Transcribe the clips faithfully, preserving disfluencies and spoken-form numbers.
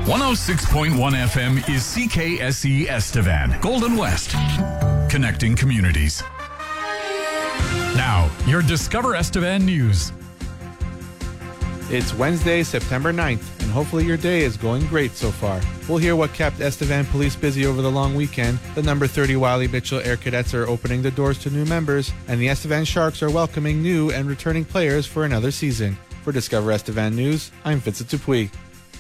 one oh six point one F M is C K S E Estevan, Golden West, connecting communities. Now, your Discover Estevan news. It's Wednesday, September ninth, and hopefully your day is going great so far. We'll hear what kept Estevan Police busy over the long weekend. The number thirty Wiley Mitchell Air Cadets are opening the doors to new members, and the Estevan Sharks are welcoming new and returning players for another season. For Discover Estevan News, I'm Vincent Dupuis.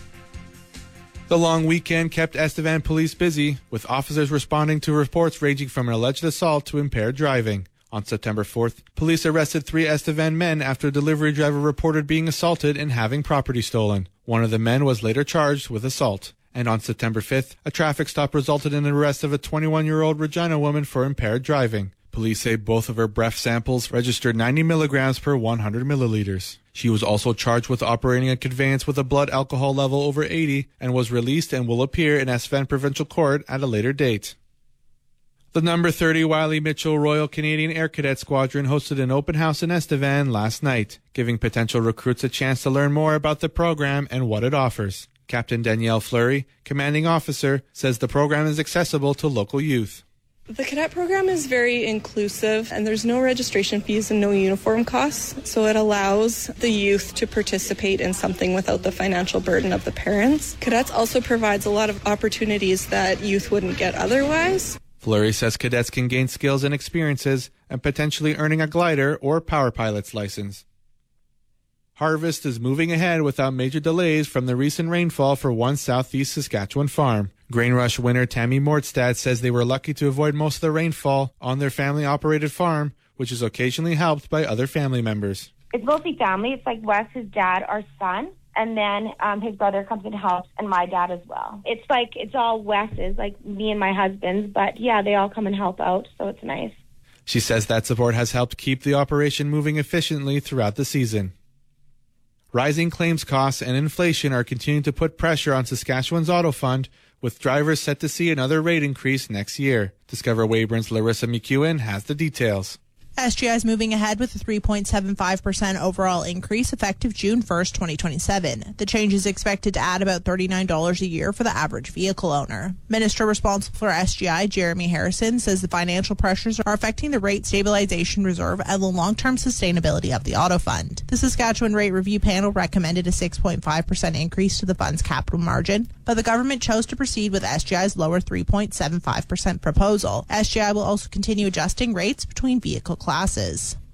The long weekend kept Estevan Police busy, with officers responding to reports ranging from an alleged assault to impaired driving. On September fourth, police arrested three Estevan men after a delivery driver reported being assaulted and having property stolen. One of the men was later charged with assault. And on September fifth, a traffic stop resulted in the arrest of a twenty-one-year-old Regina woman for impaired driving. Police say both of her breath samples registered ninety milligrams per one hundred milliliters. She was also charged with operating a conveyance with a blood alcohol level over eighty and was released and will appear in Estevan Provincial Court at a later date. The number thirty Wiley Mitchell Royal Canadian Air Cadet Squadron hosted an open house in Estevan last night, giving potential recruits a chance to learn more about the program and what it offers. Captain Danielle Fleury, commanding officer, says the program is accessible to local youth. The cadet program is very inclusive, and there's no registration fees and no uniform costs, so it allows the youth to participate in something without the financial burden of the parents. Cadets also provides a lot of opportunities that youth wouldn't get otherwise. Fleury says cadets can gain skills and experiences and potentially earning a glider or power pilot's license. Harvest is moving ahead without major delays from the recent rainfall for one southeast Saskatchewan farm. Grain Rush winner Tammy Mortstad says they were lucky to avoid most of the rainfall on their family-operated farm, which is occasionally helped by other family members. It's mostly family. It's like Wes, his dad, our son, and then um, his brother comes and helps, and my dad as well. It's like, it's all Wes's, like me and my husband's, but yeah, they all come and help out, so it's nice. She says that support has helped keep the operation moving efficiently throughout the season. Rising claims costs and inflation are continuing to put pressure on Saskatchewan's auto fund, with drivers set to see another rate increase next year. Discover Weyburn's Larissa McEwen has the details. S G I is moving ahead with a three point seven five percent overall increase effective June first, twenty twenty-seven. The change is expected to add about thirty-nine dollars a year for the average vehicle owner. Minister responsible for S G I, Jeremy Harrison, says the financial pressures are affecting the rate stabilization reserve and the long-term sustainability of the auto fund. The Saskatchewan Rate Review Panel recommended a six point five percent increase to the fund's capital margin, but the government chose to proceed with S G I's lower three point seven five percent proposal. S G I will also continue adjusting rates between vehicle classes.